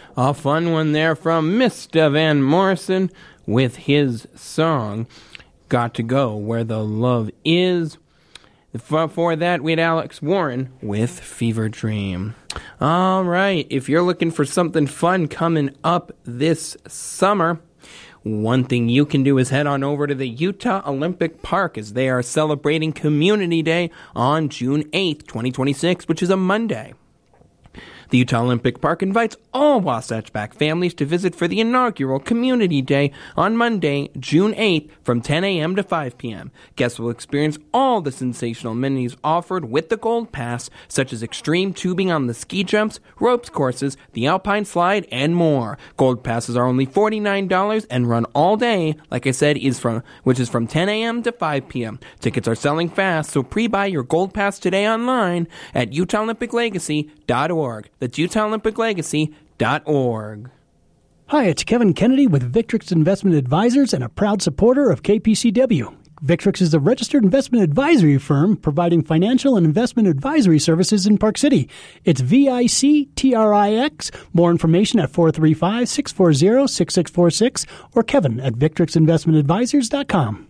A fun one there from Mr. Van Morrison with his song, Got to Go Where the Love Is. Before that, we had Alex Warren with Fever Dream. All right, if you're looking for something fun coming up this summer, one thing you can do is head on over to the Utah Olympic Park as they are celebrating Community Day on June 8th, 2026, which is a Monday. The Utah Olympic Park invites all Wasatch Back families to visit for the inaugural Community Day on Monday, June 8th from 10 a.m. to 5 p.m. Guests will experience all the sensational amenities offered with the Gold Pass, such as extreme tubing on the ski jumps, ropes courses, the Alpine Slide, and more. Gold Passes are only $49 and run all day, like I said, which is from 10 a.m. to 5 p.m. Tickets are selling fast, so pre-buy your Gold Pass today online at UtahOlympicLegacy.org. That's UtahOlympicLegacy.org. Hi, it's Kevin Kennedy with Victrix Investment Advisors and a proud supporter of KPCW. Victrix is a registered investment advisory firm providing financial and investment advisory services in Park City. It's VICTRIX. More information at 435-640-6646 or Kevin at VictrixInvestmentAdvisors.com.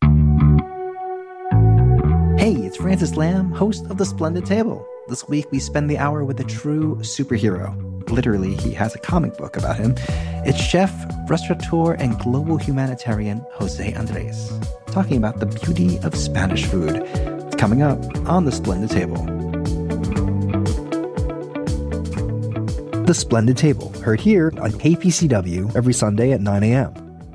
Hey, it's Francis Lamb, host of The Splendid Table. This week, we spend the hour with a true superhero. Literally, he has a comic book about him. It's chef, restaurateur, and global humanitarian Jose Andres, talking about the beauty of Spanish food. It's coming up on The Splendid Table. The Splendid Table, heard here on KPCW every Sunday at 9 a.m.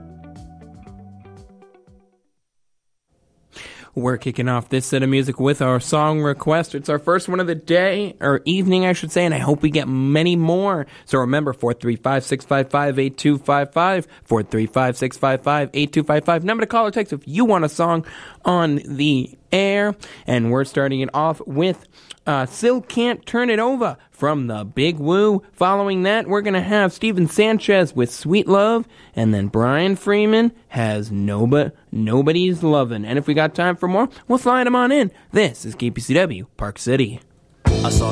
We're kicking off this set of music with our song request. It's our first one of the day, or evening, I should say, and I hope we get many more. So remember, 435-655-8255, 435-655-8255. Number to call or text if you want a song on the air. And we're starting it off with Still Can't Turn It Over from the Big Woo. Following that, we're going to have Steven Sanchez with Sweet Love, and then Brian Freeman has Nobody's Lovin'. And if we got time for more, we'll slide them on in. This is KPCW Park City. I saw